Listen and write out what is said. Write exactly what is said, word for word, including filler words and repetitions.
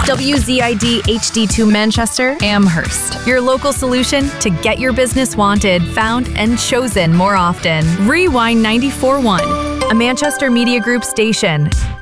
W Z I D H D two Manchester, Amherst. Your local solution to get your business wanted, found, and chosen more often. Rewind ninety-four point one, a Manchester Media Group station.